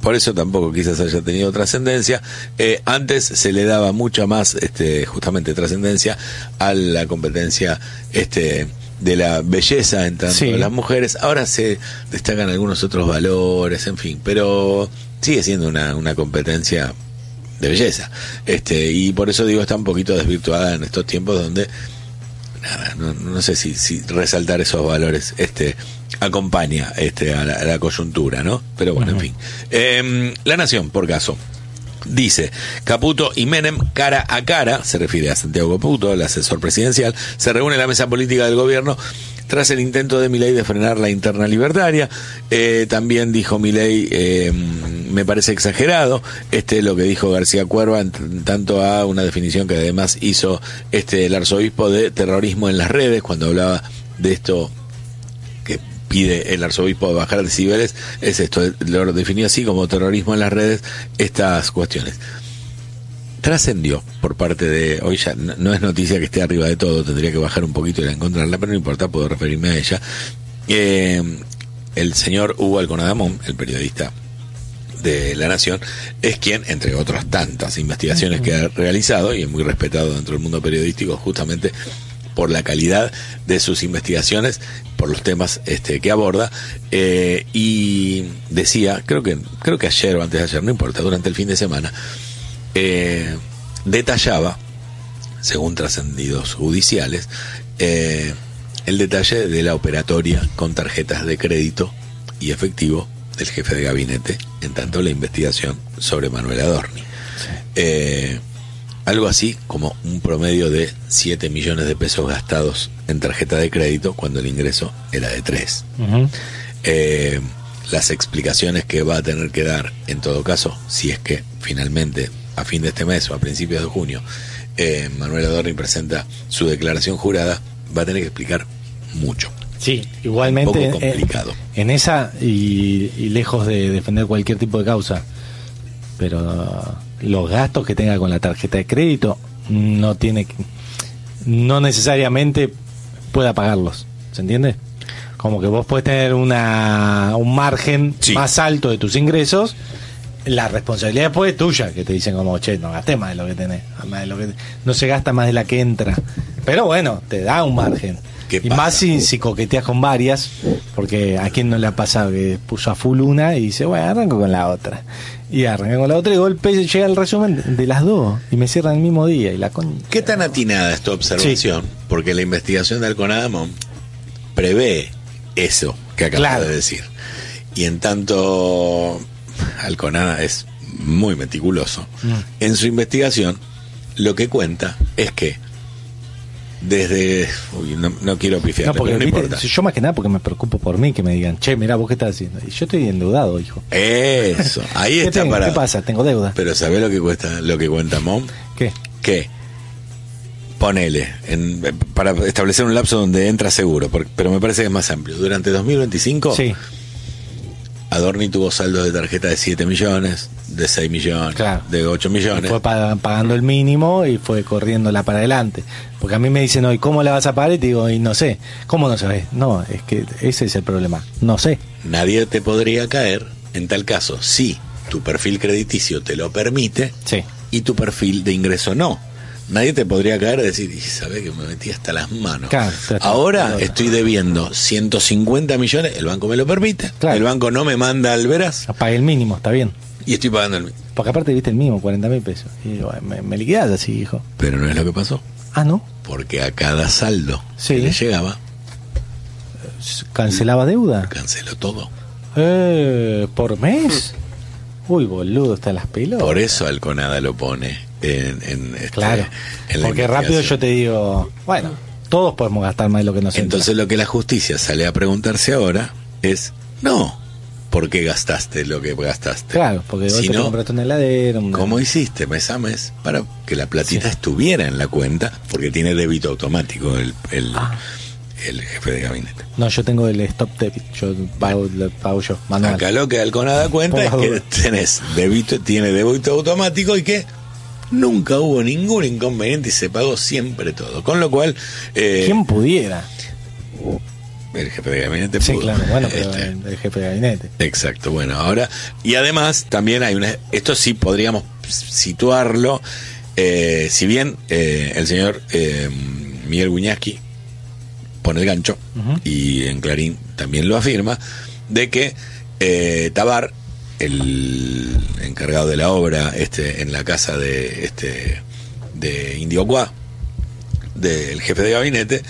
por eso tampoco quizás haya tenido trascendencia. Antes se le daba mucha más justamente trascendencia a la competencia de la belleza en tanto de las mujeres. Ahora se destacan algunos otros valores, en fin, pero sigue siendo una competencia de belleza, y por eso digo, está un poquito desvirtuada en estos tiempos donde nada, no sé si resaltar esos valores acompaña a la coyuntura, ¿no? Pero bueno, en fin. La Nación, por caso, dice: Caputo y Menem cara a cara, se refiere a Santiago Caputo, el asesor presidencial, se reúne en la mesa política del gobierno tras el intento de Milei de frenar la interna libertaria. También dijo Milei, me parece exagerado lo que dijo García Cuerva en tanto a una definición que además hizo el arzobispo de terrorismo en las redes, cuando hablaba de esto que pide el arzobispo de bajar decibeles, es esto, lo definió así como terrorismo en las redes, estas cuestiones. Trascendió por parte de, hoy ya no es noticia que esté arriba de todo, tendría que bajar un poquito y encontrarla, pero no importa, puedo referirme a ella. El señor Hugo Alconadamón, el periodista de La Nación, es quien, entre otras tantas investigaciones que ha realizado, y es muy respetado dentro del mundo periodístico justamente por la calidad de sus investigaciones, por los temas que aborda, y decía, creo que ayer o antes de ayer, no importa, durante el fin de semana, detallaba, según trascendidos judiciales, el detalle de la operatoria con tarjetas de crédito y efectivo del jefe de gabinete, en tanto la investigación sobre Manuel Adorni. Algo así como un promedio de 7 millones de pesos gastados en tarjeta de crédito cuando el ingreso era de 3. Las explicaciones que va a tener que dar, en todo caso, si es que finalmente a fin de este mes o a principios de junio Manuel Adorni presenta su declaración jurada, va a tener que explicar mucho. Sí, igualmente un poco complicado. En esa y lejos de defender cualquier tipo de causa, pero los gastos que tenga con la tarjeta de crédito no necesariamente pueda pagarlos, ¿se entiende? Como que vos podés tener un margen más alto de tus ingresos, la responsabilidad después es tuya, que te dicen como, che, no gastés más de lo que tenés, no se gasta más de la que entra, pero bueno, te da un margen. Y más si coqueteas con varias, porque a quien no le ha pasado que puso a full una y dice, bueno, arranco con la otra, y arranca con la otra y de golpe llega el resumen de las dos y me cierran el mismo día y la ¿Qué tan atinada es tu observación? Porque la investigación de Alconadamón prevé eso que acabas de decir, y en tanto Alconada es muy meticuloso en su investigación, lo que cuenta es que desde... no quiero pifiar, porque no importa. Yo más que nada porque me preocupo por mí, que me digan, che, mirá, vos qué estás haciendo. Y yo estoy endeudado, hijo. Eso, ahí está para... ¿Qué pasa? Tengo deuda. Pero ¿sabés lo que cuenta Mom? ¿Qué? Que ponele, para establecer un lapso donde entra seguro, pero me parece que es más amplio. Durante 2025... Sí. Adorni tuvo saldos de tarjeta de 7 millones, de 6 millones, de 8 millones. Y fue pagando el mínimo y fue corriéndola para adelante. Porque a mí me dicen hoy, ¿cómo la vas a pagar? Y te digo, y no sé. ¿Cómo no sabes? No, es que ese es el problema. No sé. Nadie te podría caer en tal caso si tu perfil crediticio te lo permite y tu perfil de ingreso no. Nadie te podría caer y decir, y sabés que me metí hasta las manos. Ahora estoy debiendo 150 millones, el banco me lo permite, el banco no me manda al veraz. Pagué el mínimo, está bien. Y estoy pagando el mínimo. Porque aparte viste el mínimo, 40.000 pesos. Y digo, me liquidás así, hijo. Pero no es lo que pasó. Ah, ¿no? Porque a cada saldo que le llegaba, ¿cancelaba deuda? Canceló todo. ¿Por mes? Uy, boludo, están las pelotas. Por eso Alconada lo pone claro, en porque rápido yo te digo, bueno, todos podemos gastar más de lo que nos entonces entra. Lo que la justicia sale a preguntarse ahora es, no, ¿por qué gastaste lo que gastaste? Claro, porque hoy te compraste una heladera. ¿Cómo hiciste mes a mes para que la platita estuviera en la cuenta? Porque tiene débito automático el jefe de gabinete. No, yo tengo el stop debit, yo pago yo, manual. Acá lo que Alconada cuenta es que tiene débito automático y que nunca hubo ningún inconveniente y se pagó siempre todo. Con lo cual... ¿Quién pudiera? el jefe de gabinete sí, pudo. Claro, bueno, pero el jefe de gabinete. Exacto, bueno, ahora, y además también hay esto sí podríamos situarlo, si bien el señor Miguel Wiñaski pone el gancho, y en Clarín también lo afirma, de que Tabar, el encargado de la obra en la casa de Indiocuá, del jefe de gabinete,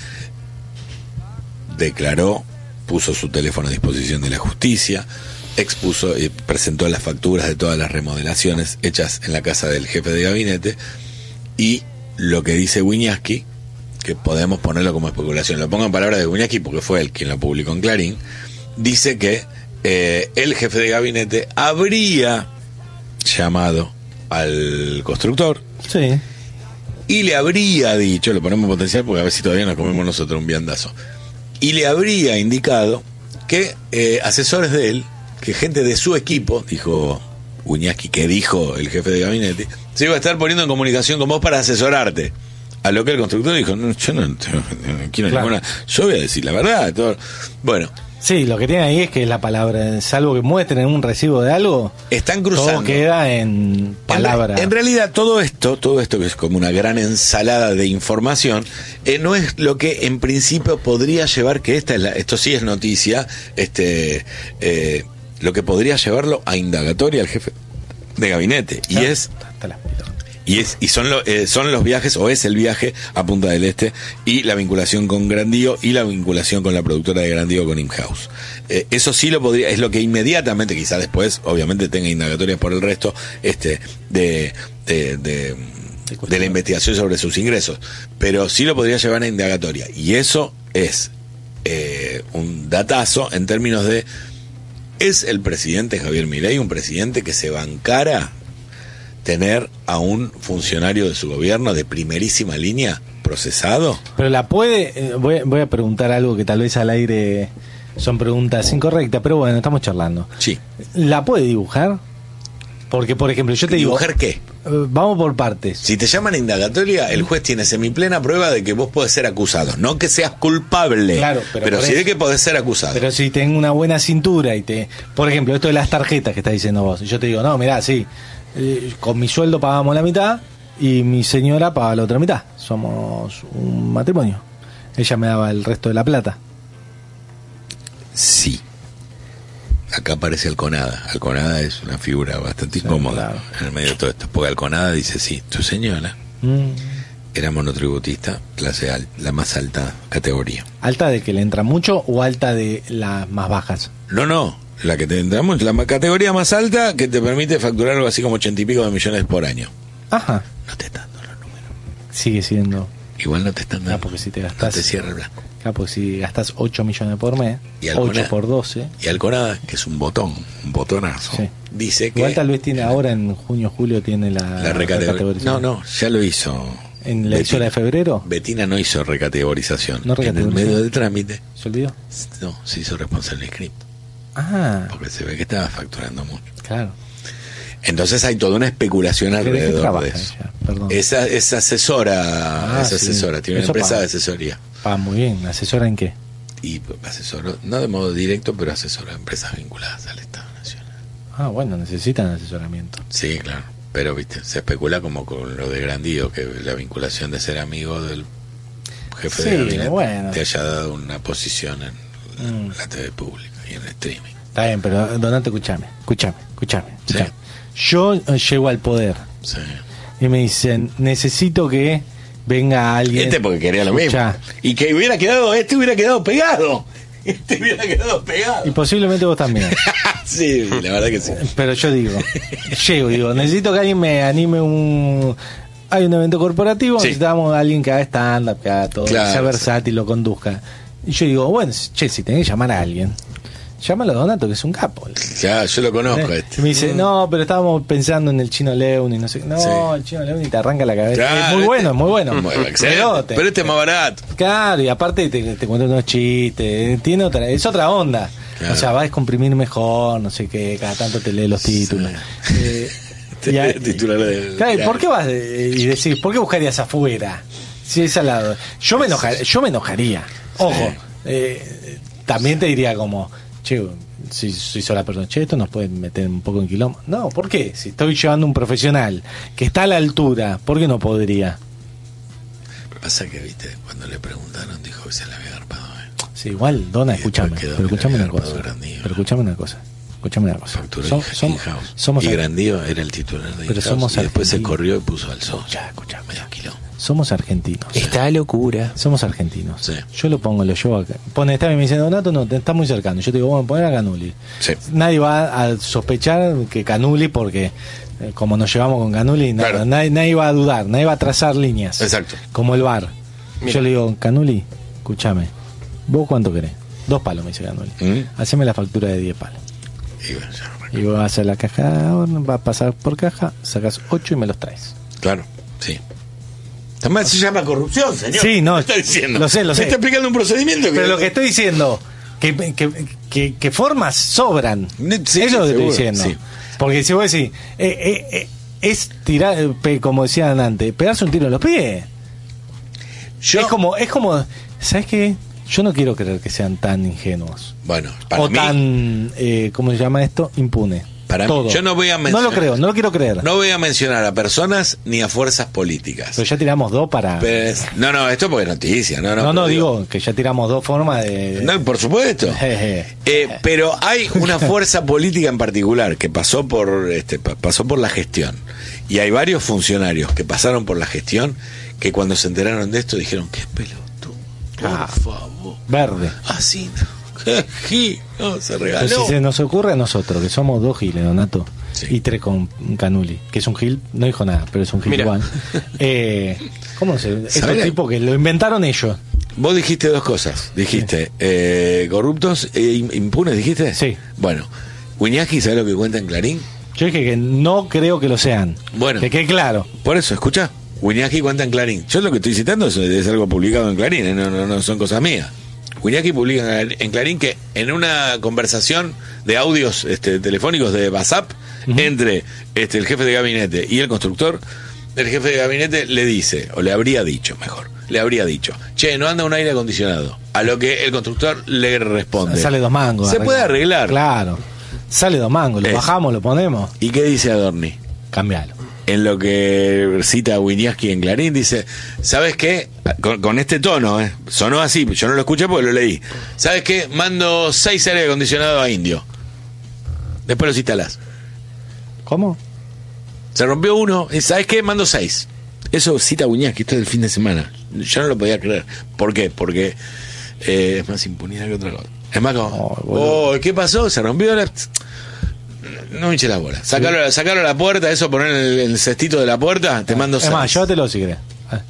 declaró, puso su teléfono a disposición de la justicia, expuso y presentó las facturas de todas las remodelaciones hechas en la casa del jefe de gabinete, y lo que dice Wiñaski, que podemos ponerlo como especulación, lo pongo en palabras de Wiñaski porque fue él quien lo publicó en Clarín, dice que el jefe de gabinete habría llamado al constructor, sí, y le habría dicho, lo ponemos en potencial porque a ver si todavía nos comemos nosotros un viandazo, y le habría indicado que asesores de él, que gente de su equipo, dijo Wiñaski, que dijo el jefe de gabinete, se iba a estar poniendo en comunicación con vos para asesorarte. A lo que el constructor dijo, no, yo no quiero ninguna, yo voy a decir la verdad. Todo. Bueno. Sí, lo que tiene ahí es que la palabra, salvo que muestren un recibo de algo, están cruzando. Todo queda en palabra. En realidad todo esto que es como una gran ensalada de información, no es lo que en principio podría llevar, que esto sí es noticia, lo que podría llevarlo a indagatoria al jefe de gabinete, y son los viajes, o es el viaje a Punta del Este, y la vinculación con Grandío, y la vinculación con la productora de Grandío, con Imhouse. Eso sí lo podría, es lo que inmediatamente, quizá después obviamente tenga indagatorias por el resto de la investigación sobre sus ingresos, pero sí lo podría llevar a indagatoria, y eso es un datazo en términos de, ¿es el presidente Javier Milei un presidente que se bancara tener a un funcionario de su gobierno de primerísima línea procesado? Pero la puede, voy a preguntar algo que tal vez al aire son preguntas incorrectas, pero bueno, estamos charlando. Sí. ¿La puede dibujar? Porque, por ejemplo, yo te digo... ¿Dibujar qué? Vamos por partes. Si te llaman a indagatoria, el juez tiene semiplena prueba de que vos podés ser acusado. No que seas culpable, claro, pero sí de que podés ser acusado. Pero si tengo una buena cintura y por ejemplo, esto de las tarjetas que estás diciendo vos, y yo te digo, no, mirá, sí, con mi sueldo pagamos la mitad y mi señora paga la otra mitad. Somos un matrimonio. Ella me daba el resto de la plata. Sí. Acá aparece Alconada. Alconada es una figura bastante incómoda, claro, en el medio de todo esto. Porque Alconada dice, sí, tu señora era monotributista, clase alta, la más alta categoría. ¿Alta de que le entra mucho o alta de las más bajas? No, la que te entramos, la categoría más alta, que te permite facturar algo así como 80 y pico de millones por año. Ajá. No te están dando los números. Sigue siendo. Igual no te están dando. Porque si te gastás, no te cierra el blanco. Claro, porque si gastás 8 millones por mes, y 8 por 12. Y Alconada, que es un botonazo, sí, dice que... Igual tal vez tiene ahora, en junio, julio, tiene la recategorización. No, ya lo hizo. ¿En la elección de febrero? Betina no hizo recategorización. ¿No recategorización? En el medio del trámite. ¿Se olvidó? No, se hizo responsable del script. Ah. Porque se ve que estaba facturando mucho. Claro. Entonces hay toda una especulación alrededor de eso. Esa asesora, tiene una empresa de asesoría. Muy bien. ¿Asesora en qué? Y asesora, no de modo directo, pero asesora a empresas vinculadas al Estado Nacional. Bueno, necesitan asesoramiento. Sí, claro. Pero, viste, se especula como con lo de Grandío, que la vinculación de ser amigo del jefe de gabinete te haya dado una posición en la TV pública y en el streaming. Está bien, pero Donato, escúchame. ¿Sí? Yo llego al poder, sí, y me dicen, necesito que venga alguien. Porque quería lo mismo. Y que hubiera quedado pegado. Y posiblemente vos también. Sí, la verdad que sí. Pero yo digo, necesito que alguien me anime hay un evento corporativo, sí, necesitamos a alguien que haga stand-up, que haga todo, claro, que sea versátil, lo conduzca. Y yo digo, bueno, si tenés que llamar a alguien, llámalo a Donato, que es un capo. Ya, yo lo conozco. Me dice, no, pero estábamos pensando en el Chino León y no sé. No, sí, el Chino León y te arranca la cabeza. Claro, es muy bueno. Pero este es más barato. Claro, y aparte te cuento unos chistes. Es otra onda. Claro. O sea, va a descomprimir mejor, no sé qué, cada tanto te lee los títulos. Sí. Claro, ¿por qué vas y decís, por qué buscarías afuera? Si es al lado. Yo me enojaría. Ojo. también te diría como, che, si soy sola persona, che, esto nos puede meter un poco en quilombo. No, ¿por qué? Si estoy llevando un profesional que está a la altura, ¿por qué no podría? Pasa que, viste, cuando le preguntaron, dijo que se le había agarpado. Sí, igual, Dona, escúchame. Pero escúchame una cosa. Somos y Grandío era el titular de pero somos y después se corrió y puso al sol. Escuchame. Somos argentinos. Esta locura. Somos argentinos. Sí. Yo lo llevo acá. Está bien, me dice Donato, no, te está muy cercano. Yo te digo, bueno, poner a Canuli. Sí. Nadie va a sospechar que Canuli, porque como nos llevamos con Canuli, claro. nadie va a dudar, nadie va a trazar líneas. Exacto. Como el VAR. Mira. Yo le digo, Canuli, escúchame, ¿vos cuánto querés? 2 palos, me dice Canuli. Haceme la factura de 10 palos. Y vos vas a hacer la caja, va a pasar por caja, sacas 8 y me los traes. Claro, sí. También se llama corrupción, señor. Sí, no, ¿qué está diciendo? lo sé. Me está explicando un procedimiento pero lo que estoy diciendo, que formas sobran. Sí, eso es lo que estoy seguro, diciendo. sí. Porque si vos decís, es tirar, como decían antes, pegarse un tiro en los pies. Es como, ¿sabes qué? Yo no quiero creer que sean tan ingenuos. Bueno, para o mí, tan, ¿cómo se llama esto? Impune. Para todo. mí, yo no voy a mencionar. No lo creo, no lo quiero creer. No voy a mencionar a personas ni a fuerzas políticas. Pero ya tiramos 2 para. No, esto porque es noticia. No, digo que ya tiramos 2 formas de. No, por supuesto. Pero hay una fuerza política en particular que pasó por la gestión. Y hay varios funcionarios que pasaron por la gestión que cuando se enteraron de esto dijeron, qué pelotudo, por favor. Verde. Así no. No, se regaló. Pero si se nos ocurre a nosotros, que somos 2 giles, Donato, sí. y 3 con Canuli, que es un gil, no dijo nada, pero es un gil igual. ¿Cómo se? Estos tipos que lo inventaron ellos. Vos dijiste 2 cosas. Dijiste corruptos e impunes, dijiste. Sí. Bueno, Wiñaski, ¿sabes lo que cuenta en Clarín? Yo dije que no creo que lo sean. Bueno. Que quede claro. Por eso, escucha. Wiñaski cuenta en Clarín. Yo lo que estoy citando es algo publicado en Clarín, no son cosas mías. Wiñaski publica en Clarín que en una conversación de audios telefónicos de WhatsApp entre el jefe de gabinete y el constructor, el jefe de gabinete le dice, o le habría dicho, che, no anda un aire acondicionado. A lo que el constructor le responde, sale 2 mangos. Se puede arreglar. Claro, sale 2 mangos, lo bajamos, lo ponemos. ¿Y qué dice Adorni? Cambialo. En lo que cita Wiñaski en Clarín, dice, ¿sabes qué? Con este tono, sonó así, yo no lo escuché porque lo leí. ¿Sabes qué? Mando 6 aire acondicionado a Indio. Después los instalás. ¿Cómo? Se rompió uno, y ¿sabes qué? Mando 6. Eso cita Wiñaski, esto es del fin de semana. Yo no lo podía creer. ¿Por qué? Porque es más impunidad que otra cosa. Es más como, ¿qué pasó? Se rompió la... No me hinche la bola. Sacalo a la puerta, eso, poner el cestito de la puerta, te mando 6. Es más, llévatelo si querés.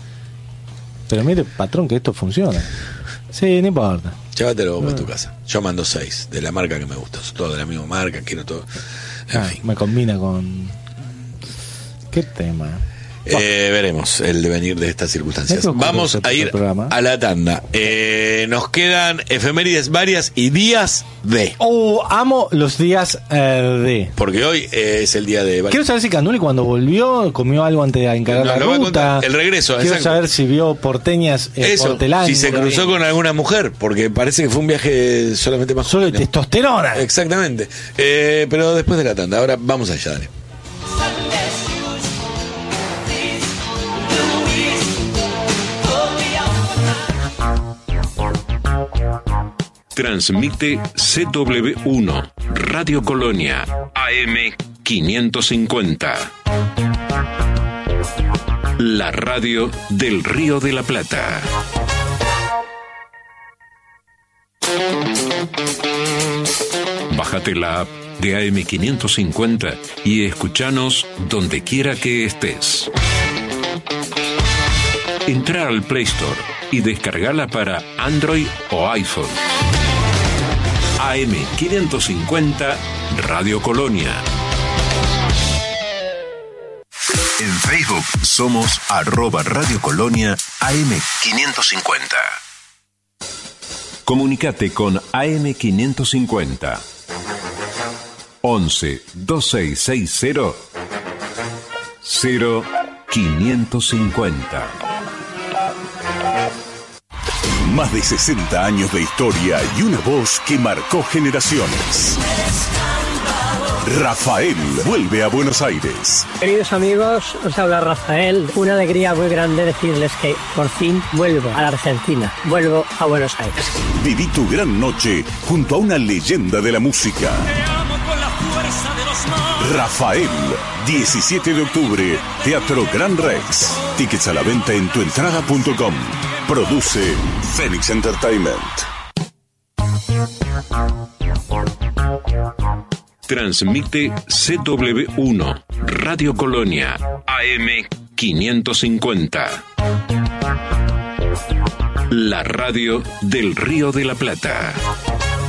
Pero mire, patrón, que esto funciona. Sí, no importa. Llévatelo vos para tu casa. Yo mando 6, de la marca que me gusta. Todo de la misma marca, quiero todo. En fin. Me combina con... ¿Qué tema? Veremos el devenir de estas circunstancias. Vamos a ir a la tanda. Nos quedan efemérides varias y días de. Amo los días de. Porque hoy es el día de. Quiero saber si Canuli cuando volvió comió algo antes de encargar la ruta. El regreso. Quiero saber si vio porteñas portelanas. Si se cruzó con alguna mujer, porque parece que fue un viaje solamente más. Solo de testosterona. Exactamente. Pero después de la tanda. Ahora vamos allá, dale. Transmite CW1, Radio Colonia, AM 550. La radio del Río de la Plata. Bájate la app de AM 550 y escúchanos donde quiera que estés. Entra al Play Store y descargala para Android o iPhone. AM 550 Radio Colonia. En Facebook somos @Radio Colonia AM 550. Comunicate con AM 550 11 2660 0550. Más de 60 años de historia y una voz que marcó generaciones. Rafael vuelve a Buenos Aires. Queridos amigos, os habla Rafael. Una alegría muy grande decirles que por fin vuelvo a la Argentina. Vuelvo a Buenos Aires. Viví tu gran noche junto a una leyenda de la música. Te amo con la fuerza de los mares. Rafael, 17 de octubre, Teatro Gran Rex. Tickets a la venta en tuentrada.com. Produce Phoenix Entertainment. Transmite CW1, Radio Colonia, AM 550. La radio del Río de la Plata.